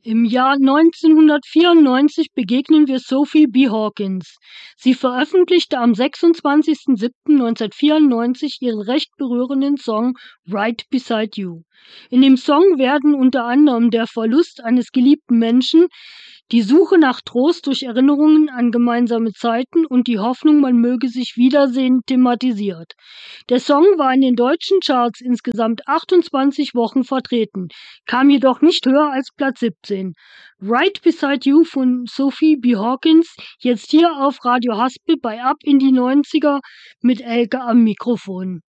Im Jahr 1994 begegnen wir Sophie B. Hawkins. Sie veröffentlichte am 26.07.1994 ihren recht berührenden Song Right Beside You. In dem Song werden unter anderem der Verlust eines geliebten Menschen, die Suche nach Trost durch Erinnerungen an gemeinsame Zeiten und die Hoffnung, man möge sich wiedersehen, thematisiert. Der Song war in den deutschen Charts insgesamt 28 Wochen vertreten, kam jedoch nicht höher als Platz 17. Right Beside You von Sophie B. Hawkins, jetzt hier auf Radio Haspel bei Ab in die 90er mit Elke am Mikrofon.